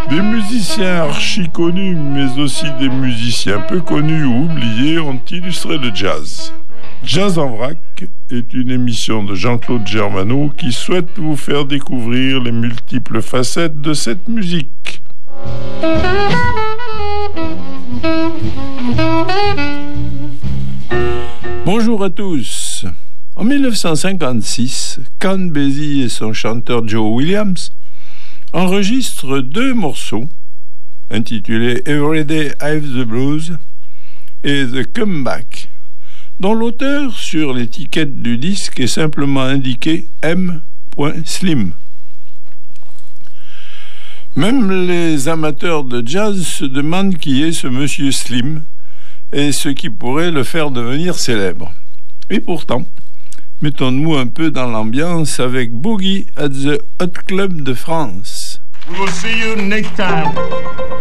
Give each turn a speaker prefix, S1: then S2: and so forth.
S1: Des musiciens archi connus, mais aussi des musiciens peu connus ou oubliés ont illustré le jazz. Jazz en vrac est une émission de Jean-Claude Germano qui souhaite vous faire découvrir les multiples facettes de cette musique. Bonjour à tous. En 1956, Count Basie et son chanteur Joe Williams enregistrent 2 morceaux intitulés Everyday I've the Blues et The Comeback, dont l'auteur sur l'étiquette du disque est simplement indiqué M.Slim. Même les amateurs de jazz se demandent qui est ce monsieur Slim et ce qui pourrait le faire devenir célèbre. Et pourtant, mettons-nous un peu dans l'ambiance avec Boogie at the Hot Club de France.
S2: We will see you next time.